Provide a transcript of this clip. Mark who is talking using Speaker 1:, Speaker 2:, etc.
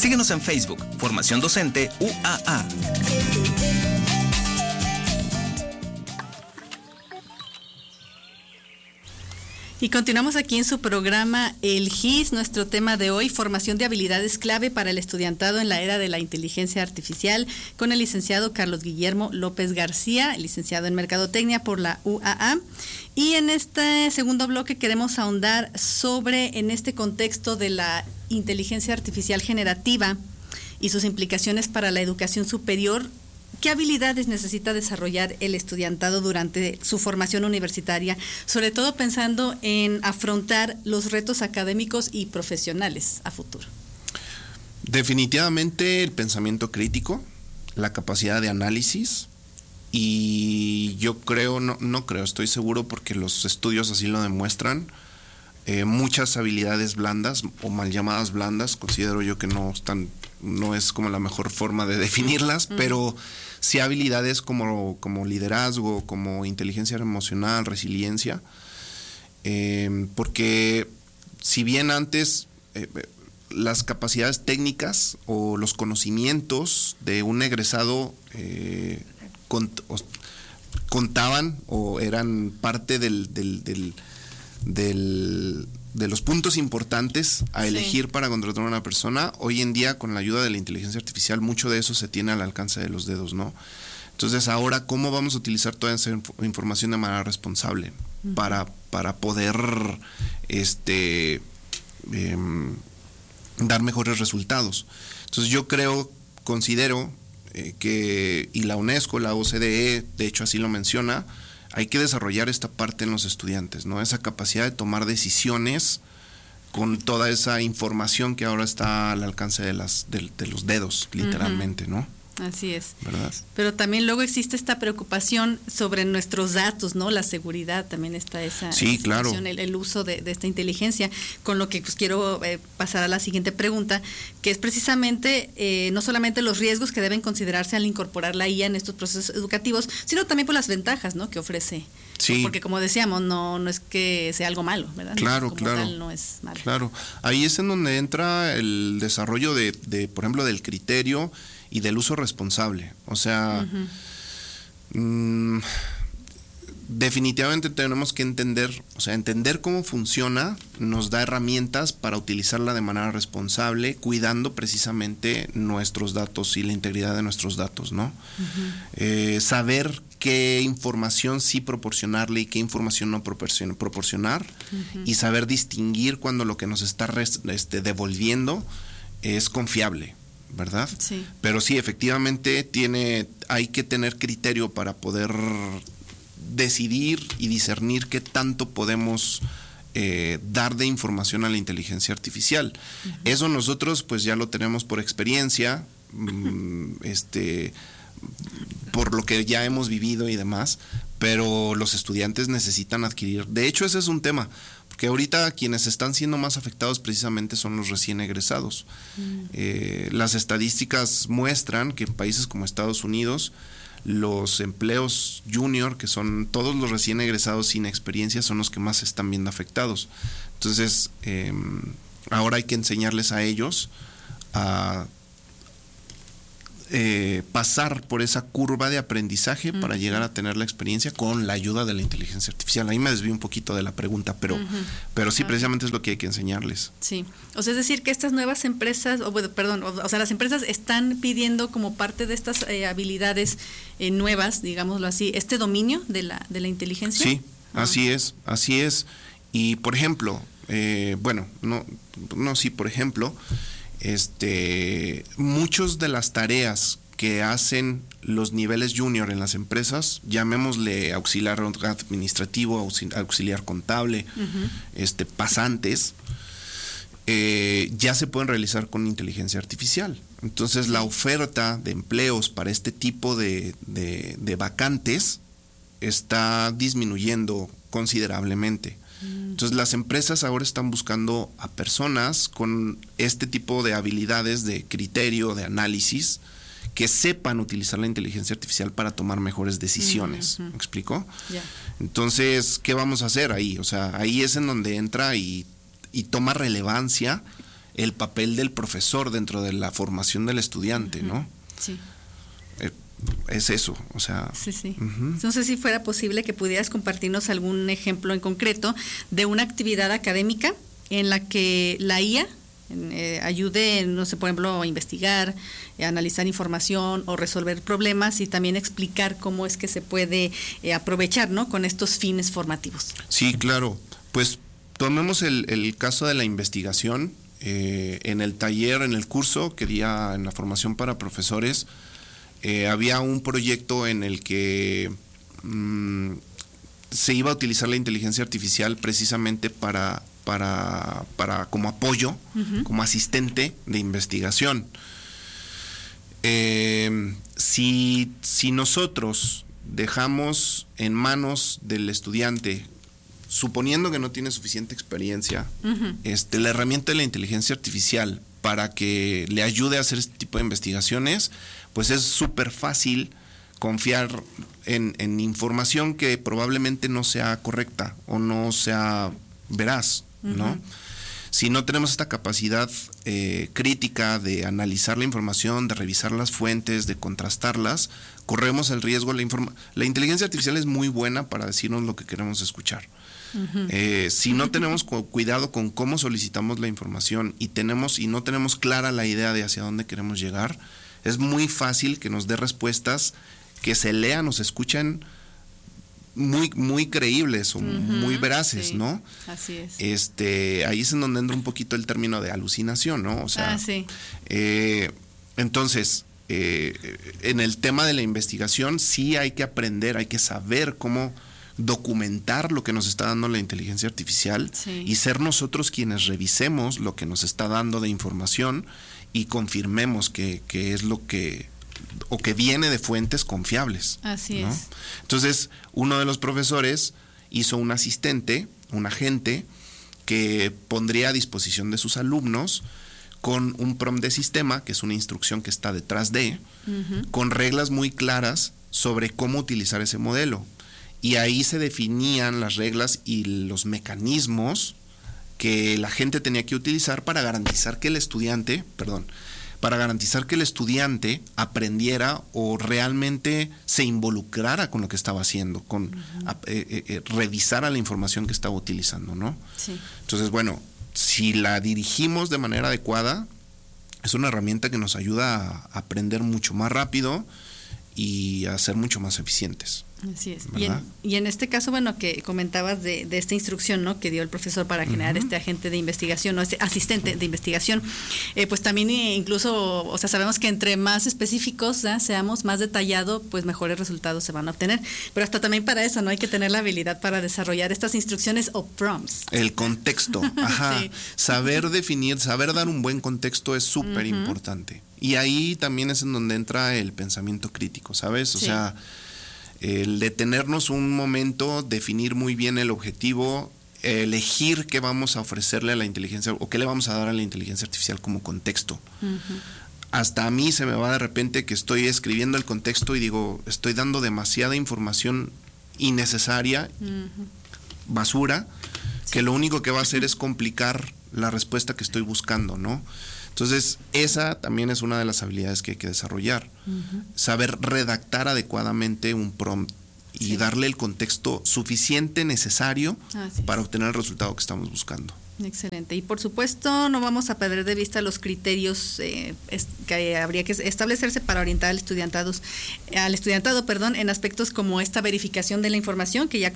Speaker 1: Síguenos en Facebook, Formación Docente UAA.
Speaker 2: Y continuamos aquí en su programa El GIS, nuestro tema de hoy, formación de habilidades clave para el estudiantado en la era de la inteligencia artificial, con el licenciado Carlos Guillermo López García, licenciado en Mercadotecnia por la UAA. Y en este segundo bloque queremos ahondar sobre, en este contexto de la inteligencia artificial generativa y sus implicaciones para la educación superior, ¿qué habilidades necesita desarrollar el estudiantado durante su formación universitaria, sobre todo pensando en afrontar los retos académicos y profesionales a futuro?
Speaker 3: Definitivamente el pensamiento crítico, la capacidad de análisis, y yo creo, estoy seguro porque los estudios así lo demuestran, muchas habilidades blandas o mal llamadas blandas, considero yo que no es como la mejor forma de definirlas, pero sí habilidades como liderazgo, como inteligencia emocional, resiliencia, porque si bien antes las capacidades técnicas o los conocimientos de un egresado contaban o eran parte de los puntos importantes a elegir para contratar a una persona, hoy en día con la ayuda de la inteligencia artificial mucho de eso se tiene al alcance de los dedos, ¿no? Entonces ahora, ¿cómo vamos a utilizar toda esa información de manera responsable para poder dar mejores resultados? Entonces yo considero que, y la UNESCO, la OCDE, de hecho así lo menciona, hay que desarrollar esta parte en los estudiantes, ¿no? Esa capacidad de tomar decisiones con toda esa información que ahora está al alcance de los dedos, literalmente, ¿no?
Speaker 2: Así es.
Speaker 3: ¿Verdad?
Speaker 2: Pero también luego existe esta preocupación sobre nuestros datos, ¿no? La seguridad, también está esa
Speaker 3: claro.
Speaker 2: el uso de esta inteligencia, con lo que pues quiero pasar a la siguiente pregunta, que es precisamente no solamente los riesgos que deben considerarse al incorporar la IA en estos procesos educativos, sino también por las ventajas, ¿no?, que ofrece.
Speaker 3: Sí.
Speaker 2: Porque como decíamos, no es que sea algo malo, ¿verdad?
Speaker 3: Claro,
Speaker 2: como
Speaker 3: claro.
Speaker 2: tal, no es malo.
Speaker 3: Claro. Ahí es en donde entra el desarrollo de por ejemplo, del criterio y del uso responsable. O sea, definitivamente tenemos que entender cómo funciona nos da herramientas para utilizarla de manera responsable, cuidando precisamente nuestros datos y la integridad de nuestros datos, ¿no? Saber qué información sí proporcionarle y qué información no proporcionar, y saber distinguir cuando lo que nos está devolviendo es confiable, ¿verdad?
Speaker 2: Sí.
Speaker 3: Pero sí, efectivamente hay que tener criterio para poder decidir y discernir qué tanto podemos dar de información a la inteligencia artificial. Eso nosotros pues ya lo tenemos por experiencia, por lo que ya hemos vivido y demás, pero los estudiantes necesitan adquirir. De hecho, ese es un tema, porque ahorita quienes están siendo más afectados precisamente son los recién egresados. Las estadísticas muestran que en países como Estados Unidos, los empleos junior, que son todos los recién egresados sin experiencia, son los que más se están viendo afectados. Entonces, ahora hay que enseñarles a ellos a pasar por esa curva de aprendizaje para llegar a tener la experiencia con la ayuda de la inteligencia artificial. Ahí me desvío un poquito de la pregunta, pero sí, precisamente es lo que hay que enseñarles.
Speaker 2: Sí, o sea, es decir, que estas nuevas empresas, las empresas están pidiendo como parte de estas habilidades nuevas, digámoslo así, este dominio de la inteligencia.
Speaker 3: Sí, así es. Y por ejemplo, por ejemplo, muchos de las tareas que hacen los niveles junior en las empresas, llamémosle auxiliar administrativo, auxiliar contable, pasantes, ya se pueden realizar con inteligencia artificial. Entonces la oferta de empleos para este tipo de vacantes está disminuyendo considerablemente. Entonces las empresas ahora están buscando a personas con este tipo de habilidades de criterio, de análisis, que sepan utilizar la inteligencia artificial para tomar mejores decisiones. ¿Me explico?
Speaker 2: Yeah.
Speaker 3: Entonces, ¿qué vamos a hacer ahí? O sea, ahí es en donde entra y toma relevancia el papel del profesor dentro de la formación del estudiante, ¿no?
Speaker 2: Sí.
Speaker 3: Es eso, o sea...
Speaker 2: Sí. No sé si fuera posible que pudieras compartirnos algún ejemplo en concreto de una actividad académica en la que la IA ayude, no sé, por ejemplo, a investigar, a analizar información o resolver problemas, y también explicar cómo es que se puede aprovechar, ¿no?, con estos fines formativos.
Speaker 3: Sí, claro. Pues tomemos el caso de la investigación. En el taller, en el curso que di en la formación para profesores, había un proyecto en el que se iba a utilizar la inteligencia artificial precisamente para como apoyo, como asistente de investigación. Si nosotros dejamos en manos del estudiante, suponiendo que no tiene suficiente experiencia, la herramienta de la inteligencia artificial para que le ayude a hacer este tipo de investigaciones, pues es súper fácil confiar en información que probablemente no sea correcta o no sea veraz, ¿no? Si no tenemos esta capacidad crítica de analizar la información, de revisar las fuentes, de contrastarlas, corremos el riesgo. La inteligencia artificial es muy buena para decirnos lo que queremos escuchar. Si no tenemos cuidado con cómo solicitamos la información y no tenemos clara la idea de hacia dónde queremos llegar, es muy fácil que nos dé respuestas que se lean o se escuchen muy creíbles o muy veraces,
Speaker 2: sí,
Speaker 3: ¿no?
Speaker 2: Así es.
Speaker 3: Ahí es en donde entra un poquito el término de alucinación, ¿no? O sea,
Speaker 2: sí.
Speaker 3: Entonces, en el tema de la investigación sí hay que aprender, hay que saber cómo documentar lo que nos está dando la inteligencia artificial, y ser nosotros quienes revisemos lo que nos está dando de información y confirmemos que es lo que, o que viene de fuentes confiables.
Speaker 2: Así
Speaker 3: ¿no?
Speaker 2: es.
Speaker 3: Entonces, uno de los profesores hizo un asistente, un agente, que pondría a disposición de sus alumnos con un prompt de sistema, que es una instrucción que está detrás de, con reglas muy claras sobre cómo utilizar ese modelo. Y ahí se definían las reglas y los mecanismos que la gente tenía que utilizar para garantizar que el estudiante, aprendiera o realmente se involucrara con lo que estaba haciendo, con revisara la información que estaba utilizando, ¿no?
Speaker 2: Sí.
Speaker 3: Entonces, bueno, si la dirigimos de manera adecuada, es una herramienta que nos ayuda a aprender mucho más rápido y a ser mucho más eficientes.
Speaker 2: Así es. Y
Speaker 3: ¿Verdad?
Speaker 2: en este caso, bueno, que comentabas de esta instrucción, ¿no?, que dio el profesor para generar este agente de investigación, o este asistente de investigación, pues también incluso, o sea, sabemos que entre más específicos seamos, más detallado, pues mejores resultados se van a obtener. Pero hasta también para eso, ¿no?, hay que tener la habilidad para desarrollar estas instrucciones o prompts.
Speaker 3: El contexto,
Speaker 2: Sí.
Speaker 3: Saber definir, saber dar un buen contexto es súper importante. Y ahí también es en donde entra el pensamiento crítico, ¿sabes? O sea, el detenernos un momento, definir muy bien el objetivo, elegir qué vamos a ofrecerle a la inteligencia o qué le vamos a dar a la inteligencia artificial como contexto. Hasta a mí se me va de repente que estoy escribiendo el contexto y digo, estoy dando demasiada información innecesaria, basura, que lo único que va a hacer es complicar la respuesta que estoy buscando, ¿no? Entonces, esa también es una de las habilidades que hay que desarrollar. Saber redactar adecuadamente un prompt y darle el contexto suficiente, necesario para obtener el resultado que estamos buscando.
Speaker 2: Excelente. Y por supuesto no vamos a perder de vista los criterios que habría que establecerse para orientar al estudiantado, en aspectos como esta verificación de la información que ya